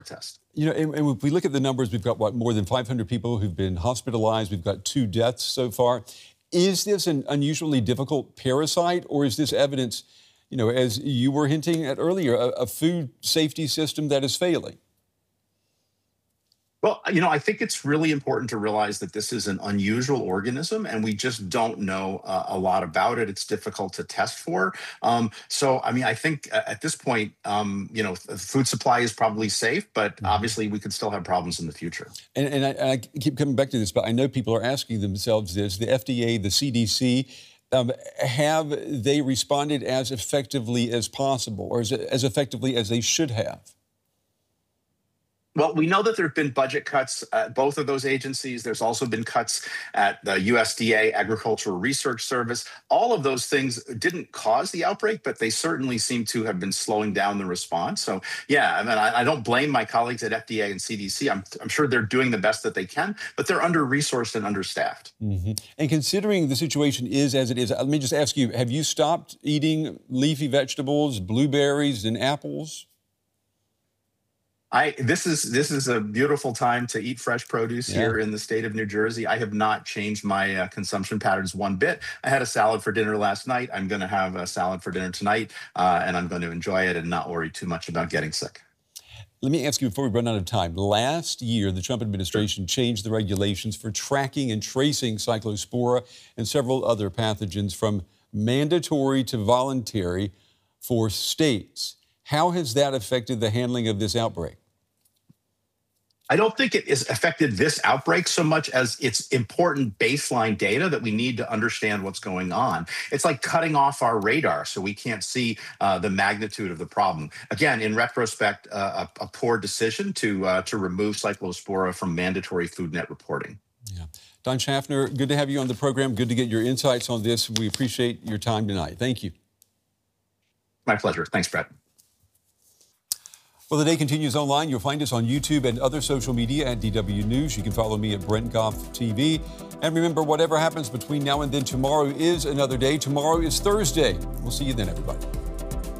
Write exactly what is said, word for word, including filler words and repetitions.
test. You know, and, and if we look at the numbers, we've got, what, more than five hundred people who've been hospitalized. We've got two deaths so far. Is this an unusually difficult parasite, or is this evidence, you know, as you were hinting at earlier, a, a food safety system that is failing? Well, you know, I think it's really important to realize that this is an unusual organism and we just don't know uh, a lot about it. It's difficult to test for. Um, so, I mean, I think uh, at this point, um, you know, the food supply is probably safe, but mm-hmm. obviously we could still have problems in the future. And, and I, I keep coming back to this, but I know people are asking themselves this, the F D A, the C D C, um, have they responded as effectively as possible, or as, as effectively as they should have? Well, we know that there have been budget cuts at both of those agencies. There's also been cuts at the U S D A, Agricultural Research Service. All of those things didn't cause the outbreak, but they certainly seem to have been slowing down the response. So, yeah, I mean, I, I don't blame my colleagues at F D A and C D C. I'm, I'm sure they're doing the best that they can, but they're under-resourced and understaffed. Mm-hmm. And considering the situation is as it is, let me just ask you, have you stopped eating leafy vegetables, blueberries, and apples? I this is this is a beautiful time to eat fresh produce yeah. here in the state of New Jersey. I have not changed my uh, consumption patterns one bit. I had a salad for dinner last night. I'm going to have a salad for dinner tonight, uh, and I'm going to enjoy it and not worry too much about getting sick. Let me ask you before we run out of time. Last year, the Trump administration changed the regulations for tracking and tracing Cyclospora and several other pathogens from mandatory to voluntary for states. How has that affected the handling of this outbreak? I don't think it has affected this outbreak so much as it's important baseline data that we need to understand what's going on. It's like cutting off our radar so we can't see uh, the magnitude of the problem. Again, in retrospect, uh, a, a poor decision to uh, to remove Cyclospora from mandatory Food Net reporting. Yeah. Don Schaffner, good to have you on the program. Good to get your insights on this. We appreciate your time tonight. Thank you. My pleasure. Thanks, Brett. Well, the day continues online. You'll find us on YouTube and other social media at D W News. You can follow me at Brent Goff T V. And remember, whatever happens between now and then, tomorrow is another day. Tomorrow is Thursday. We'll see you then, everybody.